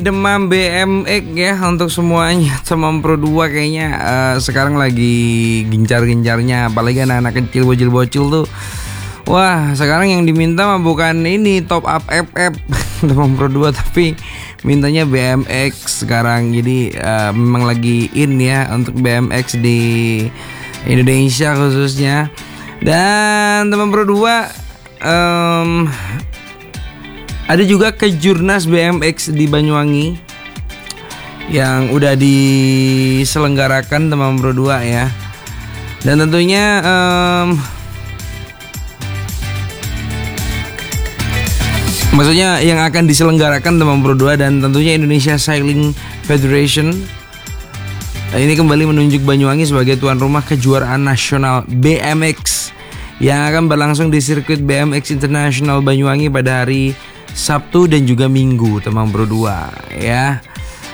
Demam BMX ya untuk semuanya. Demam Pro 2 kayaknya sekarang lagi gencar-gencarnya, apalagi anak-anak kecil, bocil-bocil tuh. Wah, sekarang yang diminta mah bukan ini top up FF Demam Pro 2, tapi mintanya BMX sekarang. Jadi memang lagi in ya untuk BMX di Indonesia khususnya. Dan Demam Pro 2 ada juga Kejurnas BMX di Banyuwangi yang udah diselenggarakan Demam Pro 2 ya. Dan tentunya maksudnya yang akan diselenggarakan Demam Pro 2 dan tentunya Indonesia Sailing Federation ini kembali menunjuk Banyuwangi sebagai tuan rumah kejuaraan nasional BMX yang akan berlangsung di sirkuit BMX International Banyuwangi pada hari Sabtu dan juga Minggu Demam Pro 2 ya.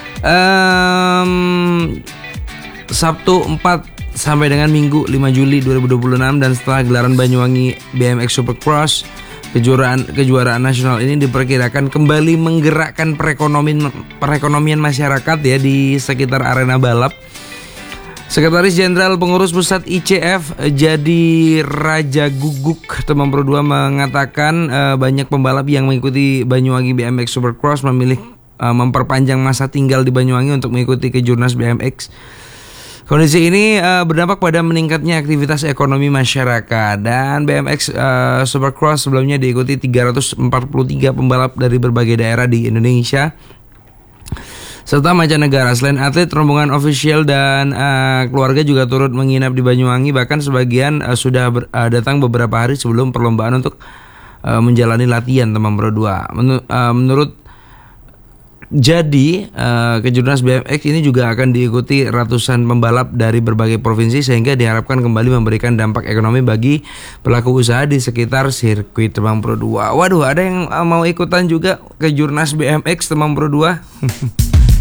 Sabtu 4 sampai dengan Minggu 5 Juli 2026, dan setelah gelaran Banyuwangi BMX Supercross, kejuaraan nasional ini diperkirakan kembali menggerakkan perekonomian masyarakat ya di sekitar arena balap. Sekretaris Jenderal Pengurus Pusat ICF Jadi Raja Guguk Demam Pro 2 mengatakan banyak pembalap yang mengikuti Banyuwangi BMX Supercross memilih memperpanjang masa tinggal di Banyuwangi untuk mengikuti Kejurnas BMX. Kondisi ini berdampak pada meningkatnya aktivitas ekonomi masyarakat, dan BMX Supercross sebelumnya diikuti 343 pembalap dari berbagai daerah di Indonesia serta mancanegara. Selain atlet, rombongan ofisial dan keluarga juga turut menginap di Banyuwangi. Bahkan sebagian sudah datang beberapa hari sebelum perlombaan untuk menjalani latihan Demam Pro 2. Menurut Jadi, Kejurnas BMX ini juga akan diikuti ratusan pembalap dari berbagai provinsi, sehingga diharapkan kembali memberikan dampak ekonomi bagi pelaku usaha di sekitar sirkuit Demam Pro 2. Waduh, ada yang mau ikutan juga Kejurnas BMX Demam Pro 2?